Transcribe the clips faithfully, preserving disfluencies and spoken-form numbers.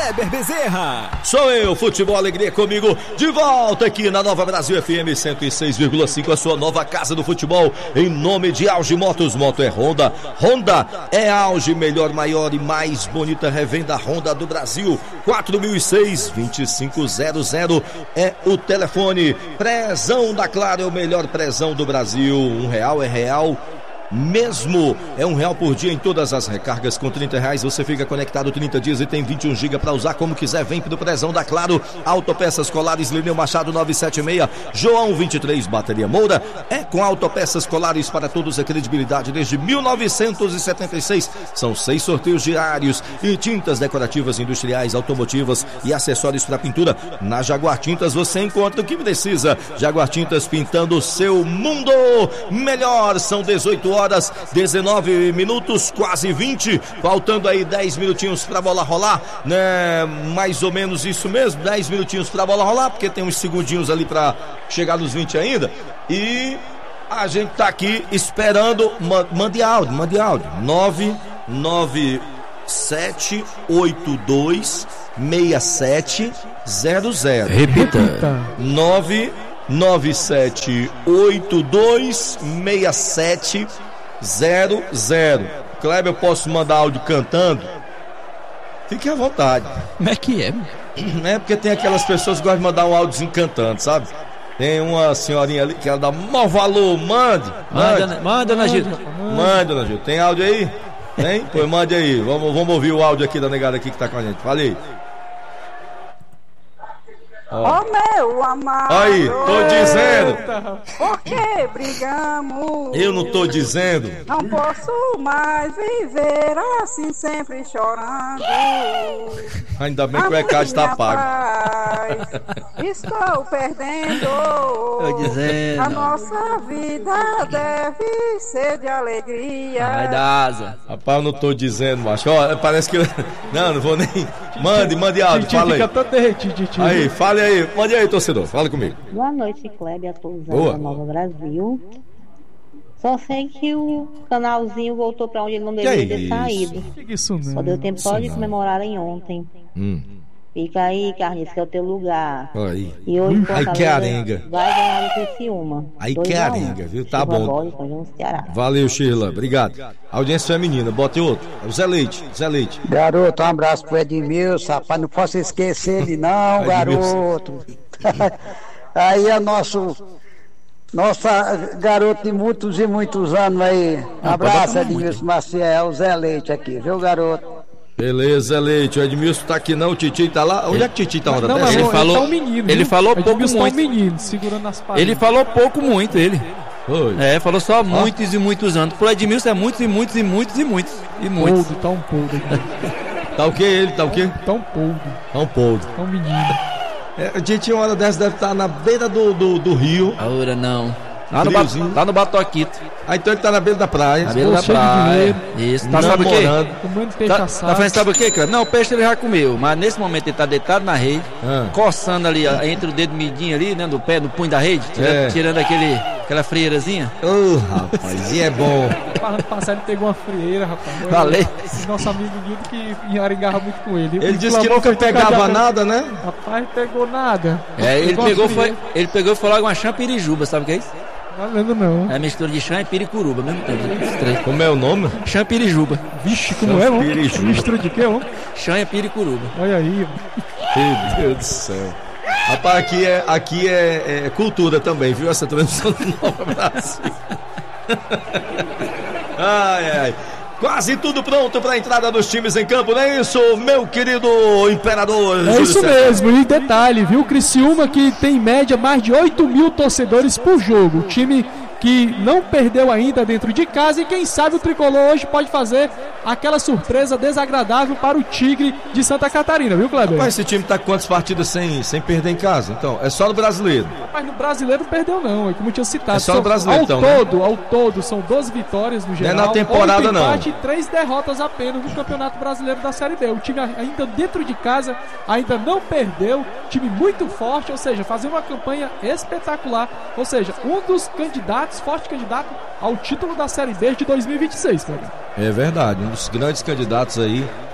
Kleber Bezerra. Sou eu, Futebol Alegria comigo, de volta aqui na Nova Brasil F M cento e seis vírgula cinco, a sua nova casa do futebol, em nome de Auge Motos. Moto é Honda, Honda é Auge, melhor, maior e mais bonita revenda Honda do Brasil. Quatro mil e seis, vinte e cinco zero zero é o telefone. Prezão da Claro é o melhor prezão do Brasil. Um real é real mesmo, é um real por dia em todas as recargas. Com trinta reais você fica conectado trinta dias e tem vinte e um gigas para usar como quiser. Vem pro prezão da Claro. Autopeças Colares, Lineu Machado novecentos e setenta e seis, João vinte e três, Bateria Moura. É com Autopeças Colares, para todos a credibilidade desde mil novecentos e setenta e seis. São seis sorteios diários e tintas decorativas industriais, automotivas e acessórios para pintura. Na Jaguar Tintas você encontra o que precisa. Jaguar Tintas, pintando o seu mundo melhor. São dezoito horas, dezenove minutos, quase vinte, faltando aí dez minutinhos pra bola rolar, né? Mais ou menos isso mesmo, dez minutinhos pra bola rolar, porque tem uns segundinhos ali pra chegar nos vinte ainda. E a gente tá aqui esperando. Mande áudio, mande áudio. nove nove sete oito dois seis sete zero zero. Repita. nove nove sete oito dois seis sete zero zero. Kleber, eu posso mandar áudio cantando? Fique à vontade. Como é que é? É porque tem aquelas pessoas que gostam de mandar um áudiozinho cantando, sabe? Tem uma senhorinha ali que ela dá mau valor. Mande. Manda, manda, manda na Gil. Manda, dona Gil. Tem áudio aí? Tem? Pois mande aí. Vamos, vamos ouvir o áudio aqui da negada aqui que tá com a gente. Falei. Ó oh, meu amado. Aí, tô dizendo. Por que brigamos? Eu não tô dizendo. Não posso mais viver assim, sempre chorando. Ainda bem que o recado está pago. Estou perdendo. Tô dizendo. A nossa vida deve ser de alegria. Vai dar asa. Rapaz, eu não tô dizendo, macho. Ó, parece que eu... Não, não vou nem... Mande, mande áudio, fala aí. Aí, fale aí, mande aí, torcedor, fala comigo. Boa noite, Kleber, a todos da Nova Brasil. Só sei que o canalzinho voltou pra onde ele não deveria ter saído. Que isso não. Só deu tempo só de comemorarem ontem. Hum. Fica aí, Carlinhos, que é o teu lugar. Aí. E hoje hum. Ai, que arenga. Vai ganhar do Criciúma. Aí que arenga, viu? Tá Sheila bom. Borges, Valeu, Sheila. Obrigado. Audiência feminina. Bote outro. O Zé Leite. Zé Leite. Garoto, um abraço pro Edmilson, rapaz. Não posso esquecer ele, não, garoto. Aí é nosso. Nossa garoto de muitos e muitos anos aí. Um abraço, Edmilson Maciel, o Zé Leite aqui, viu, garoto? Beleza, Leite. O Edmilson tá aqui não, o Titi tá lá. Onde é que o Titi tá? Não, não, ele ele falou, tá um menino, ele viu? falou pouco Edmilson muito. Tá um menino, segurando as paredes. Ele falou pouco muito, ele. Oi. É, falou só ah. muitos e muitos anos. Pro Edmilson é muitos e muitos e muitos e muitos. E muitos. Poldo, tá um poldo aqui. Tá o que ele? Tá o que? Tá um poldo. Tá um poldo. Tá um menino. É, o Titi, uma hora dessa, deve estar na beira do, do, do rio. A hora não. Lá no, ba- lá no Batoquito. Ah, então ele tá na beira da praia. Na beira da praia. Isso. Tá, sabe o quê? Comendo peixe Tá, assado. tá fazendo sabe o quê, cara? Não, o peixe ele já comeu. Mas nesse momento ele tá deitado na rede, ah. coçando ali ó, entre o dedo midinho ali, né? Do pé, no punho da rede. Tirando, É. tirando aquele, aquela frieirazinha. Ô, oh, rapaz, e é bom. Ano passado ele pegou uma frieira, rapaz. Falei. Esse nosso amigo Nildo que arengava muito com ele. Ele disse que nunca pegava nada, né? Rapaz, pegou nada. É, ele pegou, foi, ele pegou e foi logo uma champirijuba, sabe o que é isso? Não lembro não. É mistura de chã e piricuruba, mesmo tempo. Como é o nome? Champirijuba. Vixe, como é, mano? Mistura de quê, mano? Chã e piricuruba. Olha aí, Meu Deus do céu. Rapaz, aqui é, aqui é, é cultura também, viu? Essa transmissão do Nova Brasil. Ai, ai. Quase tudo pronto para a entrada dos times em campo, não é isso, meu querido imperador? É isso mesmo, e detalhe, viu? Criciúma que tem em média mais de oito mil torcedores por jogo. O time que não perdeu ainda dentro de casa e quem sabe o Tricolor hoje pode fazer aquela surpresa desagradável para o Tigre de Santa Catarina, viu, Kleber? Rapaz, esse time tá com quantas partidas sem, sem perder em casa? Então, é só no Brasileiro. Rapaz, no Brasileiro não perdeu não, é como eu tinha citado. É só no Brasileiro, ao então, todo, né? Ao todo, são doze vitórias no geral. Não é na temporada, oito não. empate e três derrotas apenas no Campeonato Brasileiro da Série B. O time ainda dentro de casa, ainda não perdeu, time muito forte, ou seja, fazendo uma campanha espetacular, ou seja, um dos candidatos, forte candidato ao título da Série B de dois mil e vinte e seis, cara. É verdade, um dos grandes candidatos aí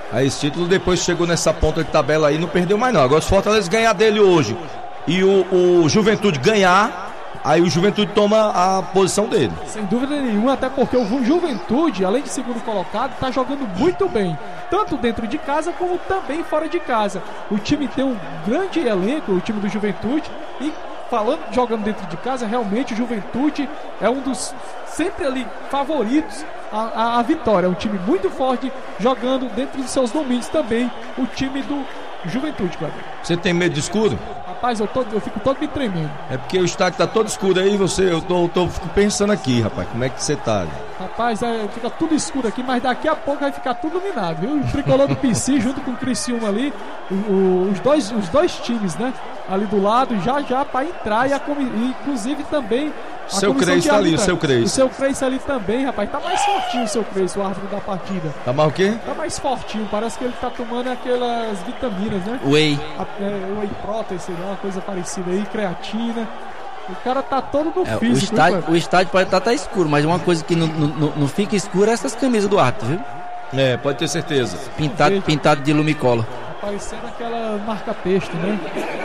a esse título, depois chegou nessa ponta de tabela aí, não perdeu mais não. Agora se o Fortaleza ganhar dele hoje e o, o Juventude ganhar, aí o Juventude toma a posição dele. Sem dúvida nenhuma, até porque o Juventude, além de segundo colocado, está jogando muito bem, tanto dentro de casa como também fora de casa. O time tem um grande elenco, o time do Juventude, e falando jogando dentro de casa, realmente o Juventude é um dos sempre ali favoritos a, a, a vitória. É um time muito forte, jogando dentro de seus domínios também, o time do Juventude, Cleber. Você tem medo de escuro? Rapaz, eu, tô, eu fico todo me tremendo. É porque o estádio tá todo escuro aí, você, eu tô, tô fico pensando aqui, rapaz, como é que você tá? Rapaz, é, fica tudo escuro aqui, mas daqui a pouco vai ficar tudo iluminado, viu? O tricolor do P C junto com o Criciúma ali, o, o, os, dois, os dois times, né? Ali do lado, já já para entrar e, a, e inclusive também o seu Creis tá ali, o seu Creis. O seu Creis ali também, rapaz, tá mais fortinho o seu Creis, o árbitro da partida. Tá mais o quê? Tá mais fortinho, parece que ele tá tomando aquelas vitaminas, né? Whey. A, é, whey protein, sei lá, uma coisa parecida aí, creatina. O cara tá todo no é, físico. O estádio, o estádio pode estar tá, tá escuro, mas uma coisa que não, não, não fica escura é essas camisas do árbitro, viu? É, pode ter certeza. Pintado, pintado de lumicola. Tá parecendo aquela marca texto, né?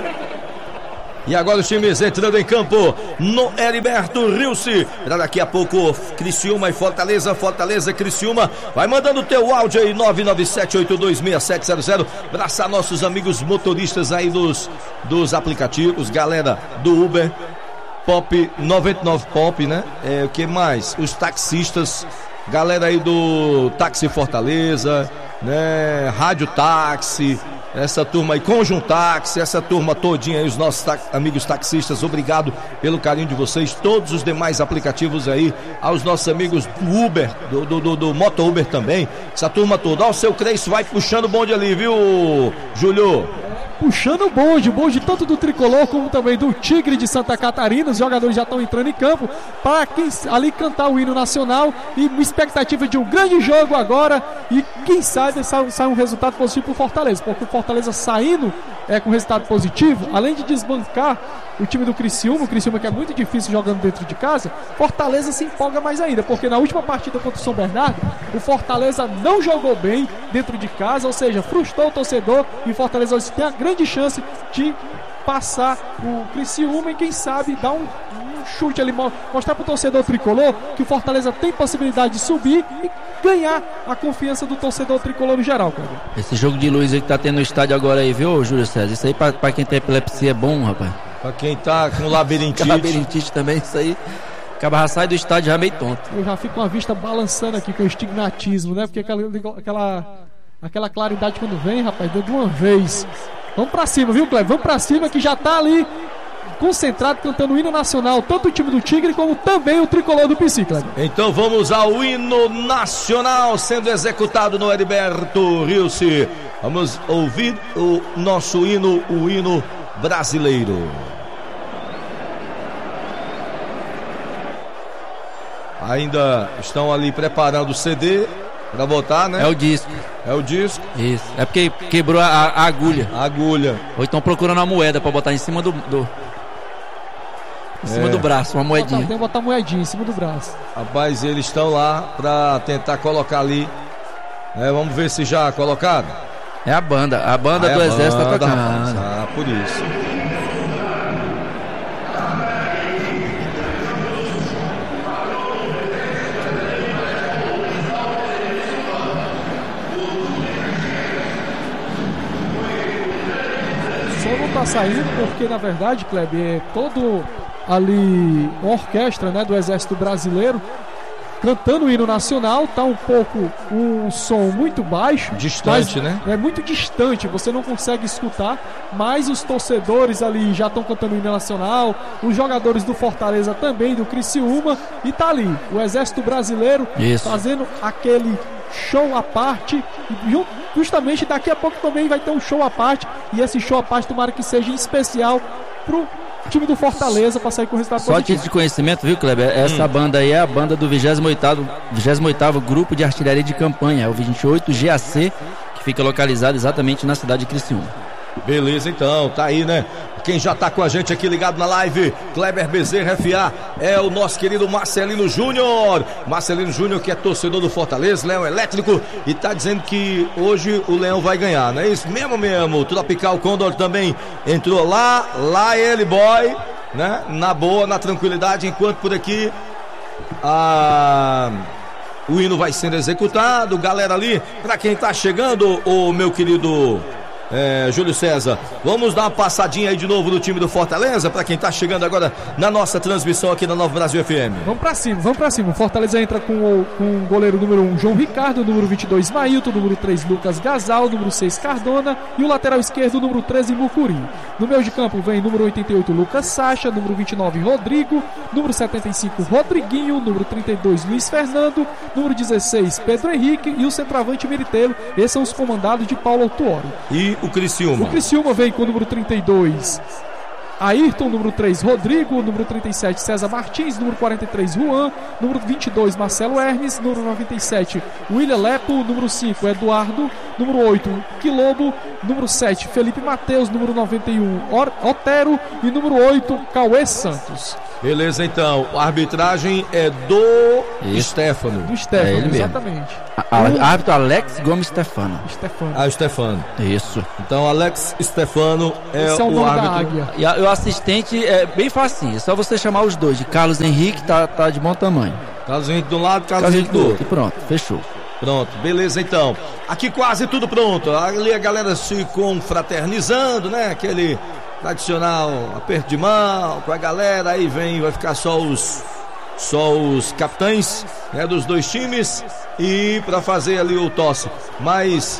E agora os times entrando em campo no Heriberto Rilse. Daqui a pouco Criciúma e Fortaleza, Fortaleza, Criciúma. Vai mandando o teu áudio aí, nove nove sete oito dois seis sete zero zero. Abraçar nossos amigos motoristas aí dos, dos aplicativos, galera do Uber, Pop, noventa e nove Pop, né? É, o que mais? Os taxistas, galera aí do Táxi Fortaleza, né? Rádio Táxi. Essa turma aí, Conjuntax, essa turma todinha aí, os nossos ta- amigos taxistas, obrigado pelo carinho de vocês, todos os demais aplicativos aí, aos nossos amigos do Uber, do, do, do, do Moto Uber também, essa turma toda. Ó, o seu Creis vai puxando o bonde ali, viu, Júlio? Puxando o bonde, o bonde tanto do Tricolor como também do Tigre de Santa Catarina. Os jogadores já estão entrando em campo para quem ali cantar o hino nacional e uma expectativa de um grande jogo agora e quem sabe sai, sai um resultado positivo para o Fortaleza, porque o Fortaleza saindo é, com resultado positivo, além de desbancar o time do Criciúma, o Criciúma que é muito difícil jogando dentro de casa, Fortaleza se empolga mais ainda, porque na última partida contra o São Bernardo, o Fortaleza não jogou bem dentro de casa, ou seja, frustrou o torcedor e o Fortaleza hoje tem a grande chance de passar o Criciúma e quem sabe dar um, um chute ali, mostrar para o torcedor tricolor que o Fortaleza tem possibilidade de subir e ganhar a confiança do torcedor tricolor no geral, cara. Esse jogo de luz aí que tá tendo no estádio agora aí, viu, Júlio César? Isso aí pra, pra quem tem epilepsia é bom, rapaz. Pra quem tá com labirintite. Labirintite também, isso aí. Acaba já sai do estádio já meio tonto. Eu já fico com a vista balançando aqui com o estigmatismo, né? Porque aquela, aquela, aquela claridade quando vem, rapaz, deu de uma vez. Vamos pra cima, viu, Cleber? Vamos pra cima que já tá ali concentrado cantando o hino nacional, tanto o time do Tigre como também o tricolor do P C, Cleber. Então vamos ao hino nacional sendo executado no Heriberto Rilse. Vamos ouvir o nosso hino, o hino brasileiro. Ainda estão ali preparando o C D para botar, né? É o disco. É o disco. Isso. É porque quebrou a, a agulha. A agulha. Ou estão procurando a moeda para botar em cima do, do em cima é. do braço, uma moedinha. Tem que botar moedinha em cima do braço. Rapaz, eles estão lá para tentar colocar ali. É, vamos ver se já colocaram. É a banda, a banda ah, do é exército banda, tá tocando. Rapaz. Ah, por isso. Tá saindo porque na verdade, Kleber, é todo ali uma orquestra, né, do Exército Brasileiro cantando o hino nacional, tá um pouco um som muito baixo, distante, né? É muito distante, você não consegue escutar, mas os torcedores ali já estão cantando o hino nacional, os jogadores do Fortaleza também, do Criciúma, e tá ali o Exército Brasileiro Isso. fazendo aquele show à parte, e justamente daqui a pouco também vai ter um show à parte, e esse show à parte tomara que seja em especial pro time do Fortaleza para sair com o resultado Só positivo. título de conhecimento, viu, Kleber? Essa hum. banda aí é a banda do vigésimo oitavo Grupo de Artilharia de Campanha, é o vinte e oito G A C, que fica localizado exatamente na cidade de Criciúma. Beleza, então, tá aí, né? quem já tá com a gente aqui ligado na live, Kleber Bezerra F A, é o nosso querido Marcelino Júnior. Marcelino Júnior, que é torcedor do Fortaleza, Leão Elétrico, e tá dizendo que hoje o Leão vai ganhar, não é isso? Mesmo mesmo, o Tropical Condor também entrou lá, lá ele, boy, né? Na boa, na tranquilidade, enquanto por aqui a... o hino vai sendo executado. Galera ali, pra quem tá chegando, o meu querido é, Júlio César, vamos dar uma passadinha aí de novo no time do Fortaleza, pra quem tá chegando agora na nossa transmissão aqui na Nova Brasil F M. Vamos pra cima, vamos pra cima. O Fortaleza entra com o, com o goleiro número um, João Ricardo, número vinte e dois, Mailton, número três, Lucas Gasal, número seis, Cardona, e o lateral esquerdo, número treze, Mucuri. No meio de campo vem número oitenta e oito, Lucas Sacha, número vinte e nove, Rodrigo, número setenta e cinco, Rodriguinho, número trinta e dois, Luiz Fernando, número dezesseis, Pedro Henrique, e o centroavante Miritello. Esses são os comandados de Paulo Autuori. E o Criciúma? O Criciúma vem com o número trinta e dois, Ayrton, número três, Rodrigo, número trinta e sete, César Martins, número quarenta e três, Juan, número vinte e dois, Marcelo Hermes, número noventa e sete, William Lepo, número cinco, Eduardo, número oito, Quilobo, número sete, Felipe Mateus, número noventa e um, Otero, e número oito, Cauê Santos. Beleza, então, a arbitragem é do Isso. Stefano. Do Stefano, é ele exatamente. A, a, árbitro Alex Gomes Stefano. Stefano. Ah, Stefano. Isso. Então, Alex Stefano é, Esse é o, o nome árbitro. Da águia. E a, o assistente é bem facinho, é só você chamar os dois, de Carlos Henrique, tá, tá de bom tamanho. Carlos Henrique de um lado, Carlos, Carlos Henrique do outro. E pronto, fechou. Pronto, beleza então. Aqui quase tudo pronto. Ali a galera se confraternizando, né? Aquele tradicional aperto de mão com a galera. Aí vem, vai ficar só os só os capitães, né, dos dois times, e para fazer ali o tosse. Mas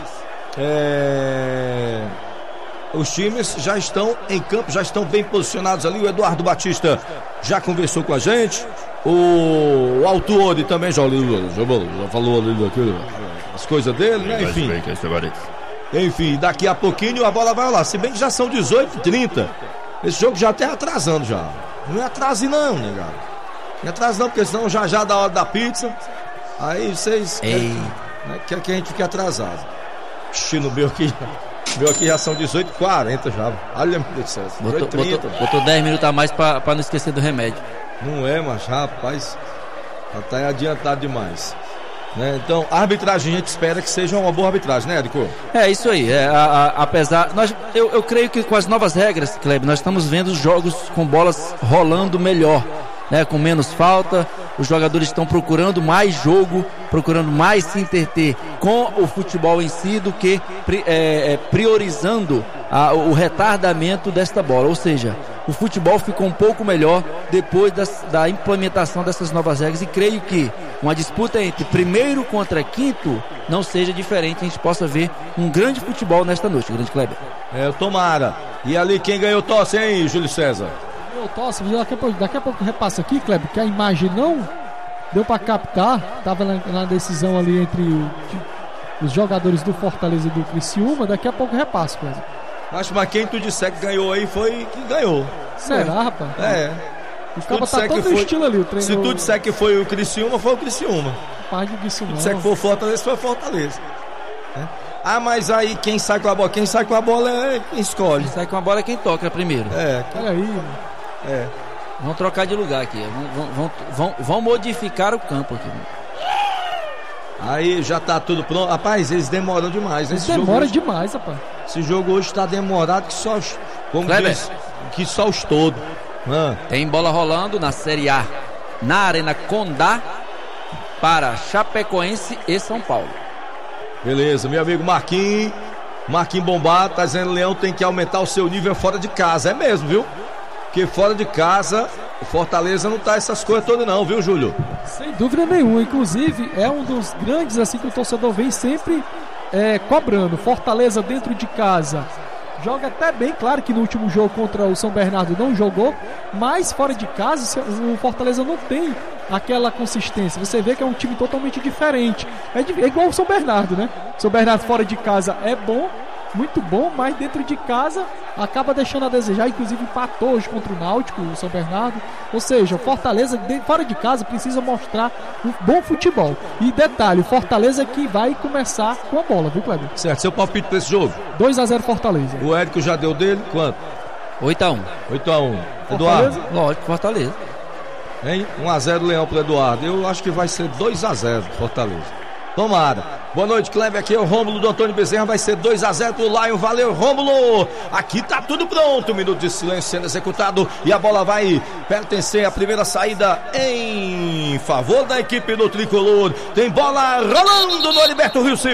é... os times já estão em campo, já estão bem posicionados ali. O Eduardo Batista já conversou com a gente. O Autuori também já, já falou ali daquilo, as coisas dele, né? Enfim. Enfim, daqui a pouquinho a bola vai lá. Se bem que já são dezoito e trinta. Esse jogo já até atrasando já. Não é atrase não, né, cara? Não é atrase não, porque senão já já dá hora da pizza. Aí vocês querem, né, quer que a gente fique atrasado. Ixi, no meu aqui, meu aqui já são dezoito e quarenta já. Olha, meu Deus do céu. Botou, botou, botou dez minutos a mais pra, pra não esquecer do remédio. Não é, mas rapaz, já tá adiantado demais. Né? Então, a arbitragem a gente espera que seja uma boa arbitragem, né, Érico? É isso aí, é, a, a, apesar, nós, eu, eu creio que com as novas regras, Kleber, nós estamos vendo os jogos com bolas rolando melhor, né, com menos falta. Os jogadores estão procurando mais jogo, procurando mais se interter com o futebol em si do que é, é, priorizando a, o retardamento desta bola. Ou seja, o futebol ficou um pouco melhor depois das, da implementação dessas novas regras, e creio que uma disputa entre primeiro contra quinto não seja diferente, a gente possa ver um grande futebol nesta noite, grande Kleber. É, tomara. E ali quem ganhou tosse, hein, Júlio César? Eu tosse, daqui a pouco, daqui a pouco repassa aqui, Kleber, que a imagem não deu para captar, tava na, na decisão ali entre o, os jogadores do Fortaleza e do Criciúma. Daqui a pouco repassa, Kleber. Acho, mas quem tu disser que ganhou aí foi que ganhou. Será, é. rapaz? É. O cara tá todo foi, estilo ali, o treino. Se tu disser que foi o Criciúma, foi o Criciúma. Rapaz, não disse não. Se disser que foi o Fortaleza, foi o Fortaleza. É. Ah, mas aí quem sai com a bola, quem sai com a bola é quem escolhe. Quem sai com a bola é quem toca primeiro. É. Olha aí. É. Vão trocar de lugar aqui. Vão, vão, vão, vão modificar o campo aqui. Aí já tá tudo pronto. Rapaz, eles demoram demais. Eles demoram demais, rapaz. Esse jogo hoje tá demorado que só os. Como diz, que só os todos. Ah. Tem bola rolando na Série A, na Arena Condá, para Chapecoense e São Paulo. Beleza, meu amigo Marquinhos. Marquinhos Bombado tá dizendo: Leão tem que aumentar o seu nível fora de casa. É mesmo, viu? Porque fora de casa, o Fortaleza não tá essas coisas todas não, viu, Júlio? Sem dúvida nenhuma. Inclusive, é um dos grandes assim que o torcedor vem sempre é, cobrando. Fortaleza dentro de casa joga até bem, claro que no último jogo contra o São Bernardo não jogou, mas fora de casa o Fortaleza não tem aquela consistência. Você vê que é um time totalmente diferente. É, de, é igual o São Bernardo, né? O São Bernardo fora de casa é bom, muito bom, mas dentro de casa acaba deixando a desejar. Inclusive empatou hoje contra o Náutico, o São Bernardo. Ou seja, o Fortaleza de, fora de casa precisa mostrar um bom futebol. E detalhe, o Fortaleza é que vai começar com a bola, viu, Kleber? Certo, seu palpite para esse jogo? dois a zero Fortaleza. O Érico já deu dele, quanto? oito a um. oito a um. Eduardo? Lógico, Fortaleza. Hein? um a zero Leão pro Eduardo. Eu acho que vai ser dois a zero Fortaleza. Tomara. Boa noite, Kleber. Aqui é o Rômulo do Antônio Bezerra. Vai ser dois a zero pro Lion. Valeu, Rômulo. Aqui tá tudo pronto. Um minuto de silêncio sendo executado. E a bola vai pertencer à primeira saída em favor da equipe do Tricolor. Tem bola rolando no Heriberto Rilson.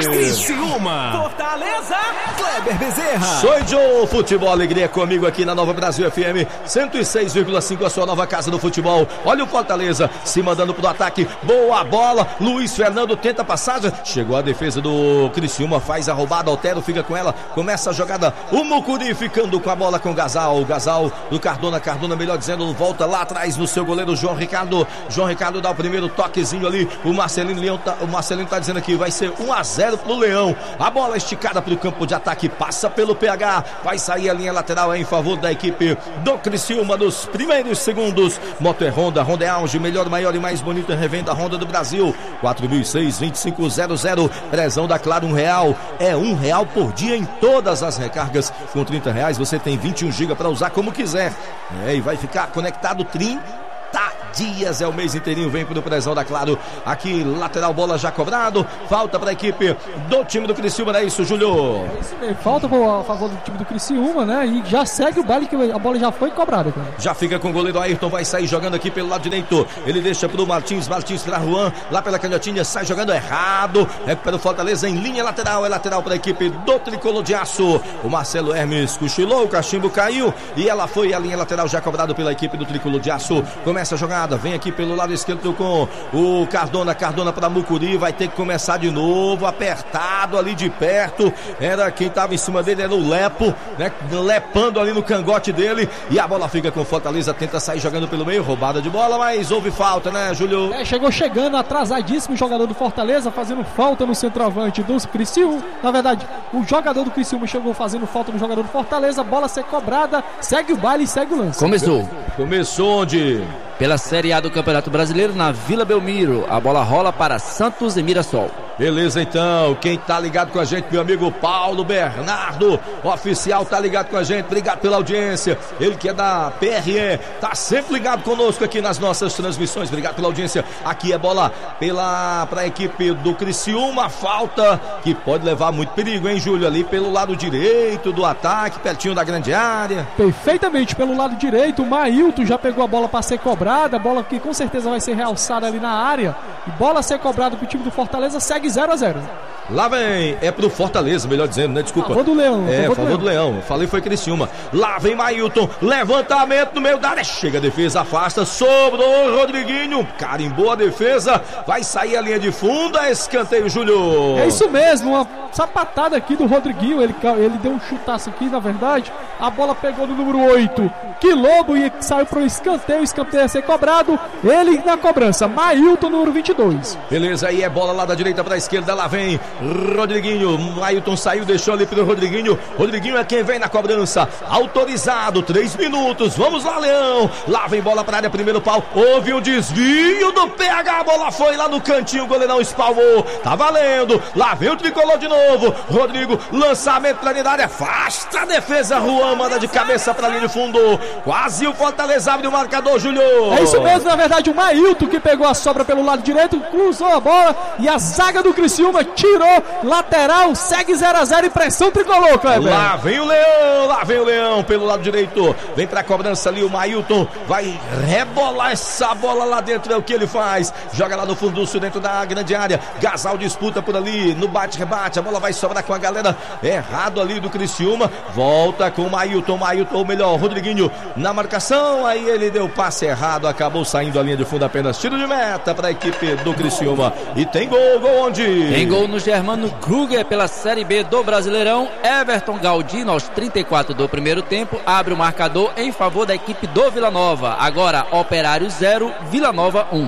Criciúma. Fortaleza. Kleber Bezerra. Sou Joe. Futebol Alegria comigo aqui na Nova Brasil F M cento e seis vírgula cinco, a sua nova casa do futebol. Olha o Fortaleza se mandando pro ataque. Boa bola. Luiz Fernando tenta a passagem. Chegou a defesa do Criciúma, faz a roubada, Otero fica com ela, começa a jogada, o Mucuri ficando com a bola com o Gasal, o Gasal do Cardona, Cardona melhor dizendo, volta lá atrás no seu goleiro João Ricardo, João Ricardo dá o primeiro toquezinho ali, o Marcelino Leão tá, o Marcelino tá dizendo aqui, vai ser um a zero pro Leão, a bola esticada pro campo de ataque, passa pelo P H, vai sair a linha lateral em favor da equipe do Criciúma nos primeiros segundos, moto é Honda, Honda é auge, melhor, maior e mais bonita revenda Honda do Brasil, quatro mil e seis, vinte e cinco zero zero, prezão da Claro, um real, é um real por dia em todas as recargas, com trinta reais você tem vinte e um gigas para usar como quiser, é, e vai ficar conectado trinta dias, é o mês inteirinho, vem pro prezão da Claro, aqui lateral, bola já cobrado, falta para a equipe do time do Criciúma, não é isso, Júlio? É isso mesmo, falta a favor do time do Criciúma, né, e já segue o baile que a bola já foi cobrada, cara. Já fica com o goleiro Ayrton, vai sair jogando aqui pelo lado direito, ele deixa pro Martins, Martins pra Juan, lá pela canhotinha, sai jogando errado, recupera o Fortaleza em linha lateral, é lateral para a equipe do Tricolor de Aço, o Marcelo Hermes cochilou, o cachimbo caiu, e ela foi a linha lateral já cobrado pela equipe do Tricolor de Aço, começa a jogada, vem aqui pelo lado esquerdo com o Cardona, Cardona para Mucuri, vai ter que começar de novo, apertado ali de perto, era quem estava em cima dele, era o Lepo, né, lepando ali no cangote dele, e a bola fica com Fortaleza, tenta sair jogando pelo meio, roubada de bola, mas houve falta, né, Júlio? É, chegou chegando atrasadíssimo o jogador do Fortaleza, fazendo falta no centroavante do Criciúma, na verdade, o jogador do Criciúma chegou fazendo falta no jogador do Fortaleza, bola ser cobrada, segue o baile e segue o lance. Começou. Começou onde? Pela Série A do Campeonato Brasileiro, na Vila Belmiro. A bola rola para Santos e Mirassol. Beleza, então, quem tá ligado com a gente, meu amigo Paulo Bernardo, oficial, tá ligado com a gente, obrigado pela audiência, ele que é da P R E, tá sempre ligado conosco aqui nas nossas transmissões, obrigado pela audiência, aqui é bola pela, pra equipe do Criciúma, falta que pode levar muito perigo, hein, Júlio, ali pelo lado direito do ataque, pertinho da grande área. Perfeitamente, pelo lado direito, o Mailton já pegou a bola para ser cobrada, a bola que com certeza vai ser realçada ali na área, e bola ser cobrada pro time do Fortaleza, segue zero a zero. Lá vem, é pro Fortaleza, melhor dizendo, né? Desculpa. Favor do Leão. É, favor, favor do Leão. do Leão. Falei foi Criciúma. Lá vem Mailton, levantamento no meio da área. Chega a defesa, afasta, sobrou Rodriguinho. Carimbou a defesa, vai sair a linha de fundo, é escanteio, Júlio. É isso mesmo, uma sapatada aqui do Rodriguinho. Ele, ele deu um chutaço aqui, na verdade. A bola pegou no número oito, que Lobo, e saiu pro escanteio. O escanteio a ser cobrado. Ele na cobrança, Mailton, número vinte e dois. Beleza, aí é bola lá da direita pra esquerda. Lá vem Rodriguinho, Mailton saiu, deixou ali pro Rodriguinho, Rodriguinho é quem vem na cobrança, autorizado, três minutos, vamos lá, Leão, lá vem bola pra área, primeiro pau, houve um desvio do P H, a bola foi lá no cantinho, o goleirão espalmou, tá valendo, lá vem o Tricolor de novo, Rodrigo, lançamento pra linha da área, afasta a defesa, Juan manda de cabeça pra linha de fundo, quase o Fortaleza abre o marcador, Júlio. É isso mesmo, na verdade o Mailton que pegou a sobra pelo lado direito, cruzou a bola e a zaga do Criciúma tirou, lateral, segue zero a zero e pressão tricolor, Kleber. Lá vem o Leão, lá vem o Leão pelo lado direito, vem pra cobrança ali o Mailton, vai rebolar essa bola lá dentro, é o que ele faz, joga lá no fundo dentro da grande área, Gasal disputa por ali, no bate-rebate, a bola vai sobrar com a galera, errado ali do Criciúma, volta com o Mailton, Mailton, ou melhor, Rodriguinho na marcação, aí ele deu passe errado, acabou saindo a linha de fundo, apenas tiro de meta pra equipe do Criciúma, e tem gol, gol onde? Tem gol no Germano Kruger pela Série B do Brasileirão. Everton Galdino, aos trinta e quatro do primeiro tempo, abre o marcador em favor da equipe do Vila Nova. Agora, Operário zero, Vila Nova um.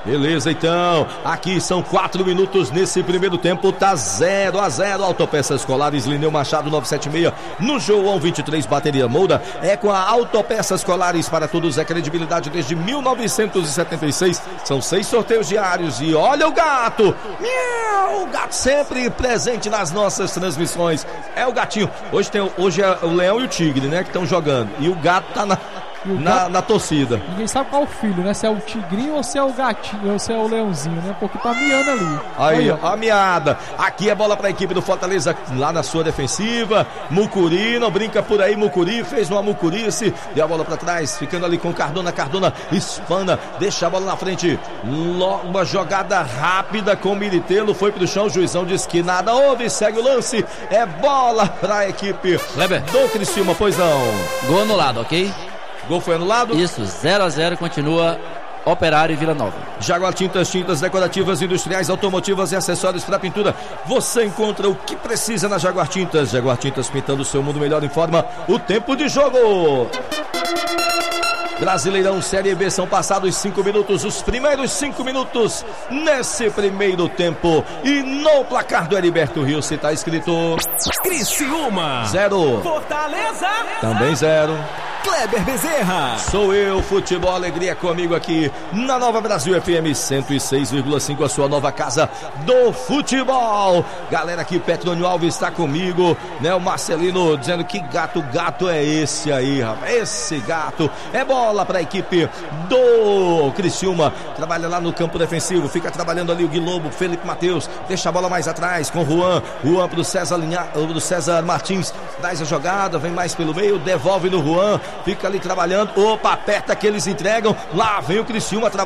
Beleza, então, aqui são quatro minutos nesse primeiro tempo, tá zero a zero, Autopeças Colares, Lineu Machado novecentos e setenta e seis, no João vinte e três, Bateria Moura, é com a Autopeças Colares, para todos é credibilidade desde mil novecentos e setenta e seis, são seis sorteios diários e olha o gato, miau, o gato sempre presente nas nossas transmissões, é o gatinho, hoje, tem, hoje é o leão e o tigre, né, que estão jogando, e o gato tá na... Na, gato, na torcida. Ninguém sabe qual é o filho, né? Se é o tigrinho ou se é o gatinho, ou se é o leãozinho, né? Porque tá miando ali. Aí, ó, a miada. Aqui é bola pra equipe do Fortaleza, lá na sua defensiva. Mucuri, não brinca por aí, Mucuri, fez uma mucurice, deu a bola pra trás, ficando ali com Cardona, Cardona espana, deixa a bola na frente. Uma jogada rápida com o Militelo, foi pro chão, o juizão disse que nada houve, segue o lance, é bola pra equipe Kleber do Criciúma, pois não. Gol anulado, ok? Gol foi anulado? Isso, zero a zero, continua Operário e Vila Nova. Jaguar Tintas, tintas decorativas, industriais, automotivas e acessórios para pintura. Você encontra o que precisa na Jaguar Tintas. Jaguar Tintas, pintando o seu mundo melhor, informa o tempo de jogo. Brasileirão Série B, são passados cinco minutos, os primeiros cinco minutos nesse primeiro tempo. E no placar do Heriberto Rio, se tá escrito Criciúma zero, Fortaleza também zero. Kleber Bezerra. Sou eu, Futebol Alegria, comigo aqui na Nova Brasil F M cento e seis vírgula cinco, a sua nova casa do futebol. Galera, aqui Petrônio Alves está comigo, né? O Marcelino dizendo que gato, gato é esse aí, rapaz. Esse gato é bola para a equipe do Criciúma. Trabalha lá no campo defensivo, fica trabalhando ali o Guilobo, Felipe Matheus, deixa a bola mais atrás com o Juan. Juan pro César, Linha... pro César Martins, traz a jogada, vem mais pelo meio, devolve no Juan. Fica ali trabalhando, opa, aperta que eles entregam, lá vem o Criciúma trabalhando.